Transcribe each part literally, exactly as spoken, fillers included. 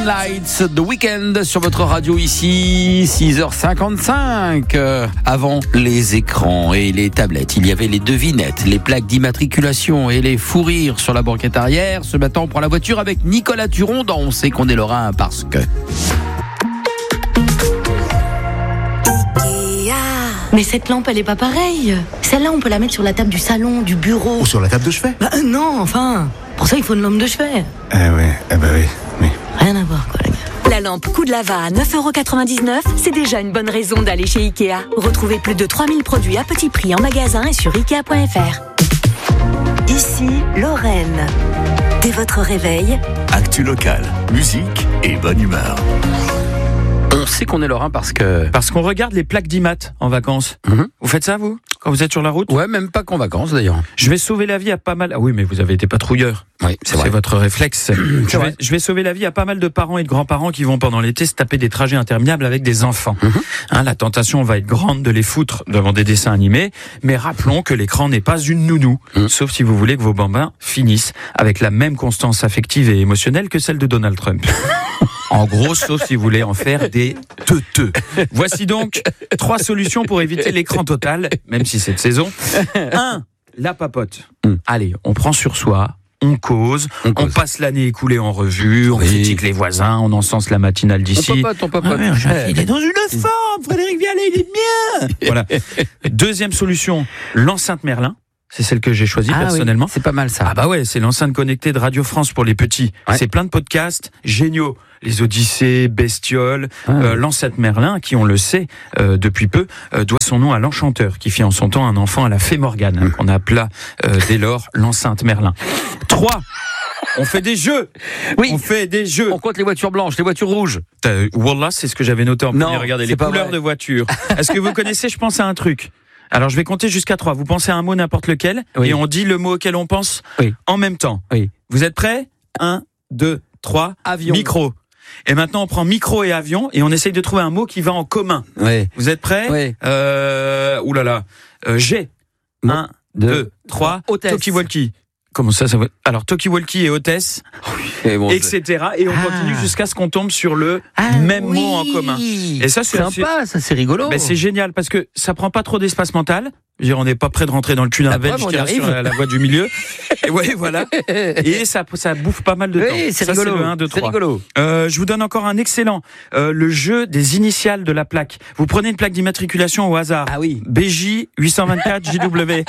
Lights, The Weeknd sur votre radio ici, six heures cinquante-cinq. Euh, avant les écrans et les tablettes, il y avait les devinettes, les plaques d'immatriculation et les fous rires sur la banquette arrière. Ce matin, on prend la voiture avec Nicolas Turon dans On sait qu'on est Lorrain parce que... Mais cette lampe, elle est pas pareille. Celle-là, on peut la mettre sur la table du salon, du bureau. Ou sur la table de chevet. Bah euh, non, enfin. Pour ça, il faut une lampe de chevet. Eh ouais, eh bah oui, oui. Rien à voir, quoi, les gars. La lampe Coup de Lava à neuf euros quatre-vingt-dix-neuf, c'est déjà une bonne raison d'aller chez Ikea. Retrouvez plus de trois mille produits à petit prix en magasin et sur ikea point f r. Ici, Lorraine. Dès votre réveil, actu locale, musique et bonne humeur. On sait qu'on est Lorrain parce que... Parce qu'on regarde les plaques d'I M A T en vacances. Mmh. Vous faites ça, vous, quand vous êtes sur la route? Ouais, même pas qu'en vacances, d'ailleurs. Je vais sauver la vie à pas mal... Ah oui, mais vous avez été patrouilleur. Oui, c'est, c'est vrai. votre réflexe. je, vais, je vais sauver la vie à pas mal de parents et de grands-parents qui vont pendant l'été se taper des trajets interminables avec des enfants. Mmh. Hein, la tentation va être grande de les foutre devant des dessins animés, mais rappelons que l'écran n'est pas une nounou, mmh. sauf si vous voulez que vos bambins finissent avec la même constance affective et émotionnelle que celle de Donald Trump. En gros, sauf si vous voulez en faire des teuteux. Voici donc trois solutions pour éviter l'écran total, même si c'est de saison. Un, la papote. Mm. Allez, on prend sur soi, on cause, on, cause. on passe l'année écoulée en revue, on oui. critique les voisins, on encense la matinale d'ici. On papote, on papote. Ah ouais, il est dans une forme, Frédéric Vialet, il est bien. Voilà. Deuxième solution, l'enceinte Merlin. C'est celle que j'ai choisie ah personnellement. Oui, c'est pas mal ça. Ah bah ouais, c'est l'enceinte connectée de Radio France pour les petits. Ouais. C'est plein de podcasts géniaux. Les Odyssées, Bestioles, ah. euh, l'enceinte Merlin, qui on le sait euh, depuis peu, euh, doit son nom à l'enchanteur, qui fit en son temps un enfant à la fée Morgane, mmh. qu'on appela euh, dès lors l'enceinte Merlin. Trois. On fait des jeux. Oui. On fait des jeux. On compte les voitures blanches, les voitures rouges. Euh, Wallah, c'est ce que j'avais noté en premier. Non, regardez les couleurs vrai. de voitures. Est-ce que vous connaissez? Je pense à un truc. Alors, je vais compter jusqu'à trois. Vous pensez à un mot, n'importe lequel, oui. et on dit le mot auquel on pense oui. en même temps. Oui. Vous êtes prêts? Un, deux, trois. Avion. Micro. Et maintenant, on prend micro et avion et on essaye de trouver un mot qui va en commun. Oui. Vous êtes prêts? Oui. Euh, ouh là là. Euh, G. Bon. Un, deux, deux trois. Talkie-walkie. Comment ça, ça va? Alors, talkie-walkie et hôtesse, oui, bon, et cetera. Et on ah. continue jusqu'à ce qu'on tombe sur le ah, même oui. mot en commun. Et ça, c'est sympa, ça, c'est rigolo. Ben, c'est génial parce que ça prend pas trop d'espace mental. Je veux dire, on n'est pas prêt de rentrer dans le cul d'un belge qui est sur la, la voie du milieu. Et ouais, voilà. Et ça, ça bouffe pas mal de oui, temps. C'est ça, rigolo. c'est le un, deux, trois. C'est rigolo. Euh, je vous donne encore un excellent. Euh, le jeu des initiales de la plaque. Vous prenez une plaque d'immatriculation au hasard. Ah oui. B J huit cent vingt-quatre J W.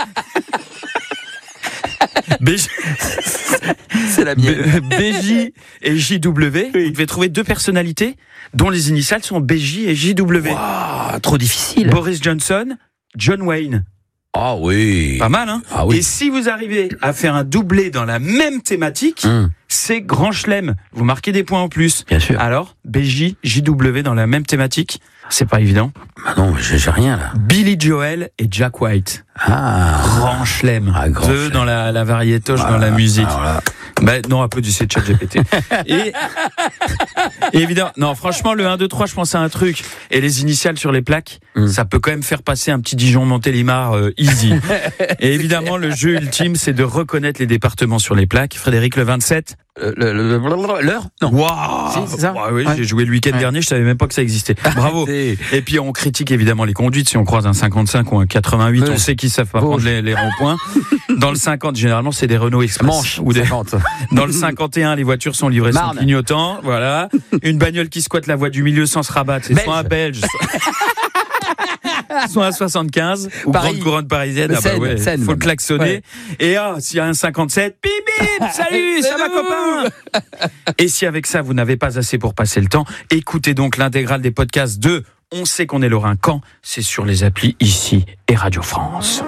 B J... C'est la mienne. B J et J W. Oui. Vous devez trouver deux personnalités dont les initiales sont B J et J W. Wow, trop difficile. Boris Johnson, John Wayne. Ah oui. Pas mal, hein? Ah oui. Et si vous arrivez à faire un doublé dans la même thématique, hum. c'est grand chelem. Vous marquez des points en plus. Bien sûr. Alors, B J, J W dans la même thématique, c'est pas évident. Bah non, j'ai, j'ai rien là. Billy Joel et Jack White. Ah. Grand chelem. Ah, grand Deux chelem. dans la, la variétoche, voilà. dans la musique. Voilà. Ben, non, applaudissez ChatGPT. et, et évidemment, non, franchement, le un, deux, trois, je pense à un truc. Et les initiales sur les plaques, mm. ça peut quand même faire passer un petit Dijon-Montélimar euh, easy. Et évidemment, le jeu ultime, c'est de reconnaître les départements sur les plaques. Frédéric, le vingt-sept. Euh, le, le, le, l'heure? Non. Waouh! Si, c'est ça? Ouais, oui, ouais. J'ai joué le week-end ouais. dernier, je savais même pas que ça existait. Bravo. Et puis, on critique évidemment les conduites. Si on croise un cinquante-cinq ou un quatre-vingt-huit, oui. on sait qu'ils savent pas Vosges. prendre les, les ronds-points. Dans le cinquante, généralement, c'est des Renault Express. Manche, ou des... cinquante. Dans le cinquante et un, les voitures sont livrées Marne. sans clignotant. Voilà. Une bagnole qui squatte la voie du milieu sans se rabattre. C'est Belge. soit un Belge, soit... soit un soixante-quinze, ou Paris. Grande couronne parisienne. Ah bah ouais, Seine, faut le klaxonner. Ouais. Et ah, s'il y a un cinquante-sept, bip bip, salut, ça va copain? Et si avec ça, vous n'avez pas assez pour passer le temps, écoutez donc l'intégrale des podcasts de On sait qu'on est Lorrain quand, c'est sur les applis Ici et Radio France.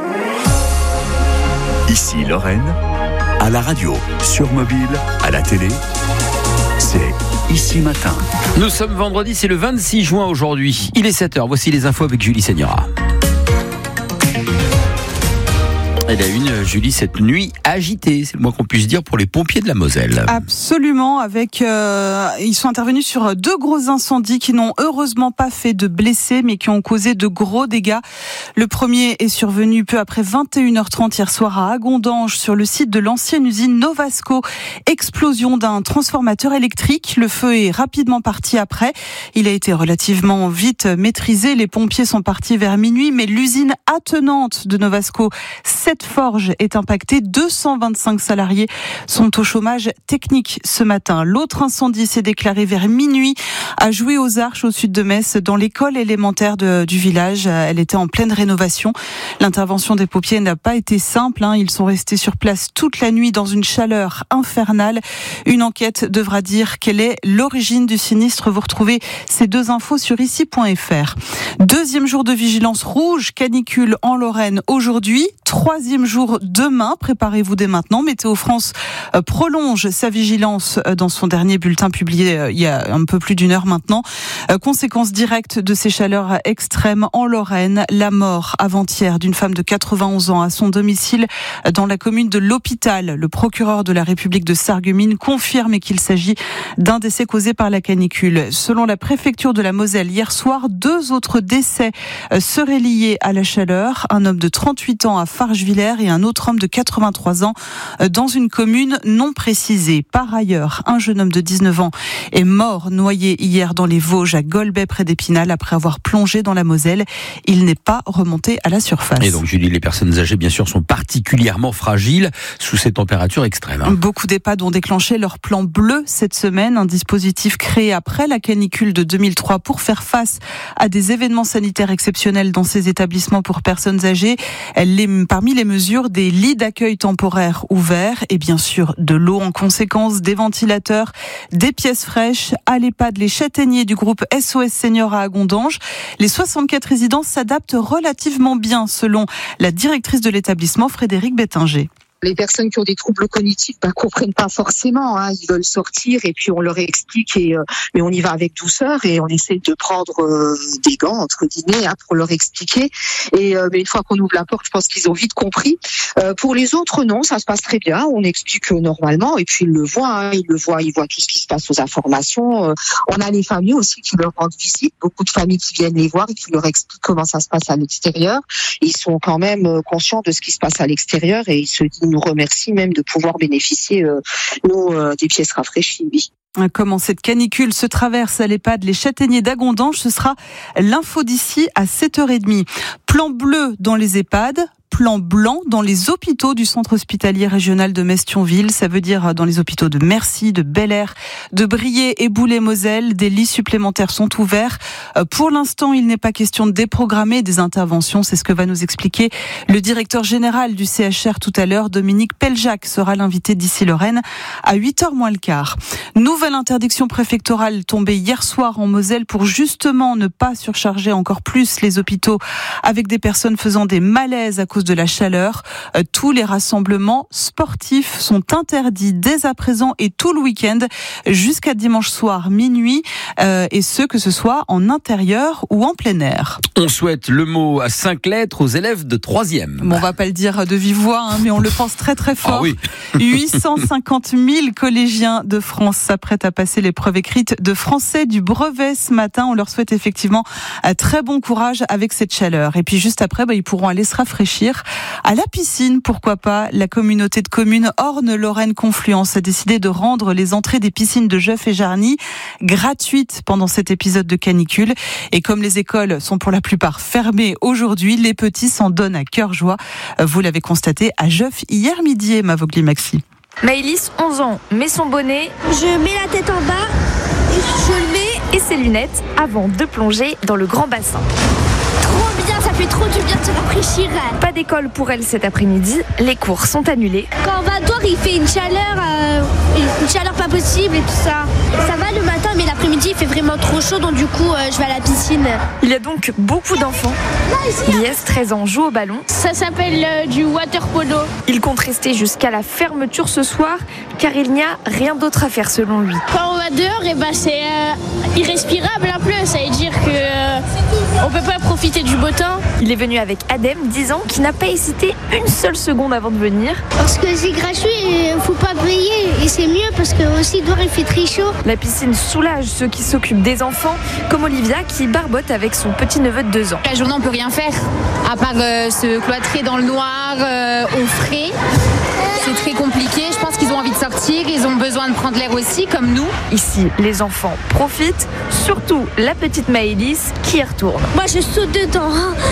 Ici Lorraine, à la radio, sur mobile, à la télé, c'est Ici Matin. Nous sommes vendredi, c'est le vingt-six juin aujourd'hui. Il est sept heures, voici les infos avec Julie Segnora. Et la une, Julie, cette nuit agitée, c'est le moins qu'on puisse dire pour les pompiers de la Moselle. Absolument, avec euh, ils sont intervenus sur deux gros incendies qui n'ont heureusement pas fait de blessés, mais qui ont causé de gros dégâts. Le premier est survenu peu après vingt et une heures trente hier soir à Agondange, sur le site de l'ancienne usine Novasco. Explosion d'un transformateur électrique. Le feu est rapidement parti après. Il a été relativement vite maîtrisé. Les pompiers sont partis vers minuit, mais l'usine attenante de Novasco, cette forge, est impactée. deux cent vingt-cinq salariés sont au chômage technique ce matin. L'autre incendie s'est déclaré vers minuit à Joué aux Arches, au sud de Metz, dans l'école élémentaire de, du village. Elle était en pleine rénovation. L'intervention des pompiers n'a pas été simple. Hein. Ils sont restés sur place toute la nuit dans une chaleur infernale. Une enquête devra dire quelle est l'origine du sinistre. Vous retrouvez ces deux infos sur ici point f r. Deuxième jour de vigilance rouge, canicule en Lorraine aujourd'hui. Troisième jour demain. Préparez-vous dès maintenant. Météo France prolonge sa vigilance dans son dernier bulletin publié il y a un peu plus d'une heure maintenant. Conséquence directe de ces chaleurs extrêmes en Lorraine, la mort avant-hier d'une femme de quatre-vingt-onze ans à son domicile dans la commune de l'Hôpital. Le procureur de la République de Sarreguemines confirme qu'il s'agit d'un décès causé par la canicule. Selon la préfecture de la Moselle, hier soir, deux autres décès seraient liés à la chaleur. Un homme de trente-huit ans à Fargevillers et un autre homme de quatre-vingt-trois ans dans une commune non précisée. Par ailleurs, un jeune homme de dix-neuf ans est mort noyé hier dans les Vosges à Golbet près d'Épinal après avoir plongé dans la Moselle. Il n'est pas remonté à la surface. Et donc Julie, les personnes âgées bien sûr sont particulièrement fragiles sous ces températures extrêmes. Hein. Beaucoup d'EHPAD ont déclenché leur plan bleu cette semaine, un dispositif créé après la canicule de deux mille trois pour faire face à des événements sanitaires exceptionnels dans ces établissements pour personnes âgées. Les, parmi les mesures, des lits d'accueil temporaires ouverts et bien sûr de l'eau en conséquence, des ventilateurs, des pièces fraîches. À l'EHPAD Les Châtaigniers du groupe S O S Senior à Agondange, les soixante-quatre résidences s'adaptent relativement bien selon la directrice de l'établissement, Frédéric Bettinger. Les personnes qui ont des troubles cognitifs ne bah, comprennent pas forcément. Hein. Ils veulent sortir et puis on leur explique et euh, mais on y va avec douceur et on essaie de prendre euh, des gants entre guillemets hein, pour leur expliquer. Et euh, mais une fois qu'on ouvre la porte, je pense qu'ils ont vite compris. Euh, pour les autres, non, ça se passe très bien. On explique euh, normalement et puis ils le voient. Hein. Ils le voient, ils voient tout ce qui se passe aux informations. Euh, on a les familles aussi qui leur rendent visite. Beaucoup de familles qui viennent les voir et qui leur expliquent comment ça se passe à l'extérieur. Ils sont quand même euh, conscients de ce qui se passe à l'extérieur et ils se disent nous remercie même de pouvoir bénéficier euh, nous, euh, des pièces rafraîchies. Oui. Comment cette canicule se traverse à l'EHPAD Les Châtaigniers d'Agondange, ce sera l'info d'ici à sept heures trente. Plan bleu dans les EHPAD. Plan blanc dans les hôpitaux du centre hospitalier régional de Metz-Thionville. Ça veut dire dans les hôpitaux de Mercy, de Bel-Air, de Briey et Boulay-Moselle. Des lits supplémentaires sont ouverts. Pour l'instant, il n'est pas question de déprogrammer des interventions. C'est ce que va nous expliquer le directeur général du C H R tout à l'heure. Dominique Peljac sera l'invité d'ici Lorraine à huit heures moins le quart. Nouvelle interdiction préfectorale tombée hier soir en Moselle pour justement ne pas surcharger encore plus les hôpitaux avec des personnes faisant des malaises à cause de la chaleur. Euh, tous les rassemblements sportifs sont interdits dès à présent et tout le week-end jusqu'à dimanche soir minuit euh, et ce que ce soit en intérieur ou en plein air. On souhaite le mot à cinq lettres aux élèves de troisième. Bon, on va pas le dire de vive voix, hein, mais on le pense très très fort. Ah oui. huit cent cinquante mille collégiens de France s'apprêtent à passer l'épreuve écrite de français du brevet ce matin. On leur souhaite effectivement un très bon courage avec cette chaleur. Et puis juste après, bah, ils pourront aller se rafraîchir à la piscine, pourquoi pas. La communauté de communes Orne-Lorraine-Confluence a décidé de rendre les entrées des piscines de Jeuf et Jarny gratuites pendant cet épisode de canicule. Et comme les écoles sont pour la plupart fermées aujourd'hui, les petits s'en donnent à cœur joie. Vous l'avez constaté à Jeuf hier midi, Emma Vogli-Maxi. Maëlys, onze ans, met son bonnet. Je mets la tête en bas, je le mets et ses lunettes avant de plonger dans le grand bassin. Trop bien, ça fait trop du bien de se rafraîchir. Pas d'école pour elle cet après-midi, les cours sont annulés. Quand on va dehors, il fait une chaleur, euh, une chaleur pas possible et tout ça. Ça va le matin, mais l'après-midi, il fait vraiment trop chaud, donc du coup, euh, je vais à la piscine. Il y a donc beaucoup d'enfants. Lies, treize ans, joue au ballon. Ça s'appelle euh, du water polo. Il compte rester jusqu'à la fermeture ce soir, car il n'y a rien d'autre à faire selon lui. Quand on va dehors, et ben c'est euh, irrespirable un peu, ça veut dire que... Euh, On peut pas profiter du beau temps. Il est venu avec Adem, dix ans, qui n'a pas hésité une seule seconde avant de venir. Parce que c'est gratuit et faut pas payer. Et c'est mieux parce que aussi dehors il fait très chaud. La piscine soulage ceux qui s'occupent des enfants, comme Olivia qui barbote avec son petit neveu de deux ans. La journée on peut rien faire, à part euh, se cloîtrer dans le noir, euh, au frais. C'est très compliqué, je pense qu'ils ont envie de sortir, ils ont besoin de prendre l'air aussi, comme nous. Ici, les enfants profitent, surtout la petite Maëlys qui y retourne. Moi je saute dedans.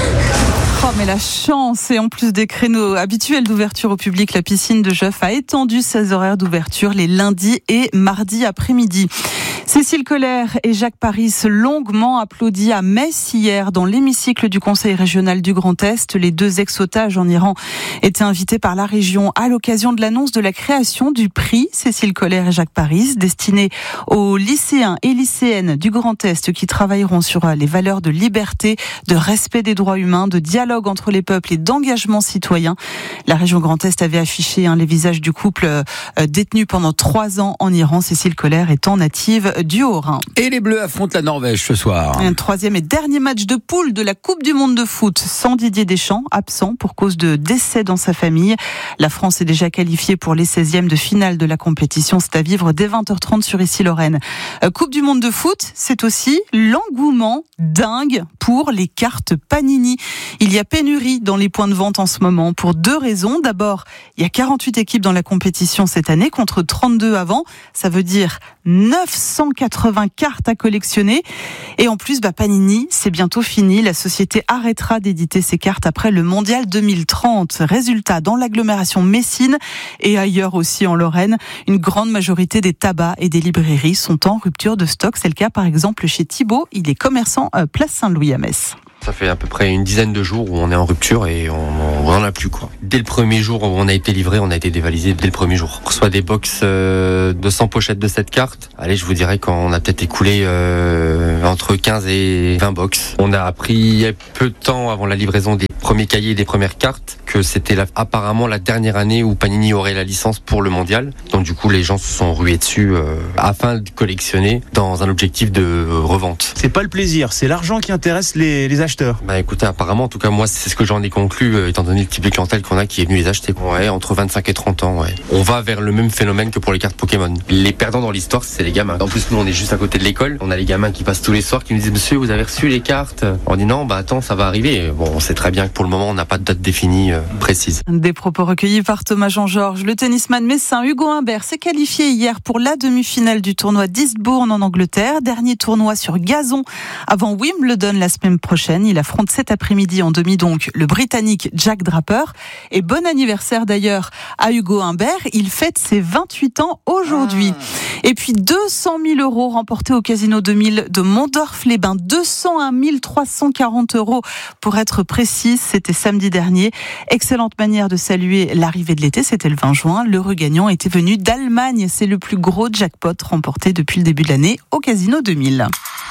Oh mais la chance! Et en plus des créneaux habituels d'ouverture au public, la piscine de Jeuf a étendu ses horaires d'ouverture les lundis et mardis après-midi. Cécile Colère et Jacques Paris longuement applaudis à Metz hier dans l'hémicycle du Conseil régional du Grand Est. Les deux ex-otages en Iran étaient invités par la région à l'occasion de l'annonce de la création du prix Cécile Colère et Jacques Paris, destiné aux lycéens et lycéennes du Grand Est qui travailleront sur les valeurs de liberté, de respect des droits humains, de dialogue entre les peuples et d'engagement citoyen. La région Grand Est avait affiché hein, les visages du couple euh, détenu pendant trois ans en Iran. Cécile Colère étant native du Haut-Rhin. Et les Bleus affrontent la Norvège ce soir. Un troisième et dernier match de poule de la Coupe du Monde de foot sans Didier Deschamps, absent pour cause de décès dans sa famille. La France est déjà qualifiée pour les seizièmes de finale de la compétition. C'est à vivre dès vingt heures trente sur Issy-Lorraine. Coupe du Monde de foot, c'est aussi l'engouement dingue pour les cartes Panini. Il y a pénurie dans les points de vente en ce moment pour deux raisons. D'abord, il y a quarante-huit équipes dans la compétition cette année contre trente-deux avant. Ça veut dire neuf cent quatre-vingts cartes à collectionner. Et en plus, bah, Panini, c'est bientôt fini. La société arrêtera d'éditer ses cartes après le Mondial deux mille trente. Résultat, dans l'agglomération Messine et ailleurs aussi en Lorraine, une grande majorité des tabacs et des librairies sont en rupture de stock. C'est le cas par exemple chez Thibaut. Il est commerçant euh, place Saint-Louis à Metz. Ça fait à peu près une dizaine de jours où on est en rupture et on n'en a plus quoi. Dès le premier jour où on a été livré, on a été dévalisé dès le premier jour. On reçoit des box euh, de cent pochettes de sept cartes. Allez, je vous dirais qu'on a peut-être écoulé euh, entre quinze et vingt box. On a appris peu de temps avant la livraison des premiers cahiers et des premières cartes que c'était la, apparemment la dernière année où Panini aurait la licence pour le mondial. Donc du coup, les gens se sont rués dessus euh, afin de collectionner dans un objectif de euh, revente. C'est pas le plaisir, c'est l'argent qui intéresse les, les acheteurs. Bah écoutez, apparemment, en tout cas moi, c'est ce que j'en ai conclu, euh, étant donné le type de clientèle qu'on a qui est venu les acheter. Ouais, entre vingt-cinq et trente ans, ouais. On va vers le même phénomène que pour les cartes Pokémon. Les perdants dans l'histoire, c'est les gamins. En plus, nous, on est juste à côté de l'école. On a les gamins qui passent tous les soirs qui nous disent, monsieur, vous avez reçu les cartes? On dit non, bah attends, ça va arriver. Bon, on sait très bien que pour le moment, on n'a pas de date définie euh, précise. Des propos recueillis par Thomas Jean-Georges. Le tennisman messin Hugo Humbert s'est qualifié hier pour la demi-finale du tournoi d'Eastbourne en Angleterre. Dernier tournoi sur gazon avant Wimbledon la semaine prochaine. Il affronte cet après-midi en demi donc le Britannique Jack Draper. Et bon anniversaire d'ailleurs à Hugo Humbert. Il fête ses vingt-huit ans aujourd'hui. Ah. Et puis deux cent mille euros remportés au Casino deux mille de Mondorf-les-Bains. deux cent un mille trois cent quarante euros pour être précise. C'était samedi dernier. Excellente manière de saluer l'arrivée de l'été. C'était le vingt juin. L'heureux gagnant était venu d'Allemagne. C'est le plus gros jackpot remporté depuis le début de l'année au Casino deux mille.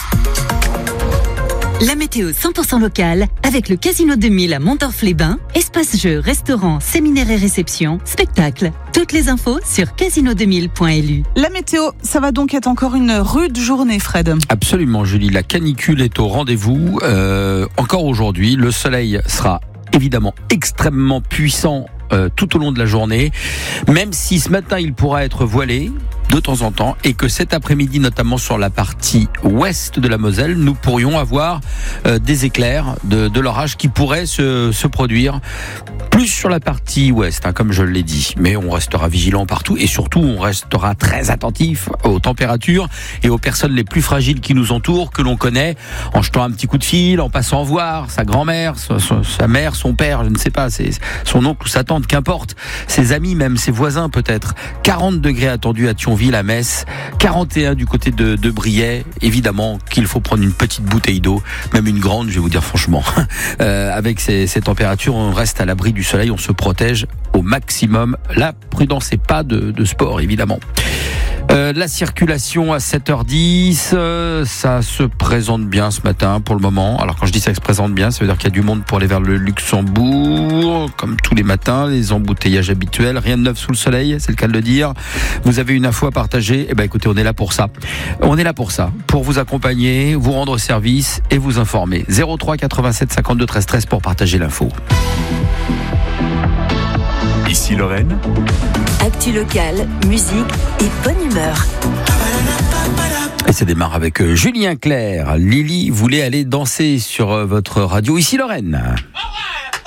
La météo cent pour cent locale avec le Casino deux mille à Mondorf-les-Bains. Espace jeux, restaurants, séminaires et réceptions, spectacles. Toutes les infos sur casino deux mille point l u. La météo, ça va donc être encore une rude journée, Fred. Absolument, Julie. La canicule est au rendez-vous. Euh, encore aujourd'hui, le soleil sera évidemment extrêmement puissant euh, tout au long de la journée, même si ce matin il pourra être voilé de temps en temps et que cet après-midi, notamment sur la partie ouest de la Moselle, nous pourrions avoir euh, des éclairs de, de l'orage qui pourraient se, se produire plus sur la partie ouest, hein, comme je l'ai dit. Mais on restera vigilant partout et surtout on restera très attentif aux températures et aux personnes les plus fragiles qui nous entourent, que l'on connaît, en jetant un petit coup de fil, en passant voir sa grand-mère, sa, sa mère, son père, je ne sais pas, c'est son oncle ou sa tante, qu'importe, ses amis même, ses voisins peut-être. quarante degrés attendus à Thionville, à Metz, quarante et un du côté de, de Briey. Évidemment qu'il faut prendre une petite bouteille d'eau, même une grande, je vais vous dire franchement. Euh, avec ces, ces températures, on reste à l'abri du soleil, on se protège au maximum. La prudence et pas de, de sport, évidemment. Euh, la circulation à sept heures dix, euh, ça se présente bien ce matin pour le moment. Alors quand je dis ça se présente bien, ça veut dire qu'il y a du monde pour aller vers le Luxembourg, comme tous les matins, les embouteillages habituels, rien de neuf sous le soleil, c'est le cas de le dire. Vous avez une info à partager, eh ben écoutez, on est là pour ça. On est là pour ça, pour vous accompagner, vous rendre service et vous informer. zéro trois quatre-vingt-sept cinquante-deux treize treize pour partager l'info. Ici Lorraine. Actu locale, musique et bonne humeur. Et ça démarre avec Julien Clerc. Lily voulait aller danser sur votre radio. Ici Lorraine.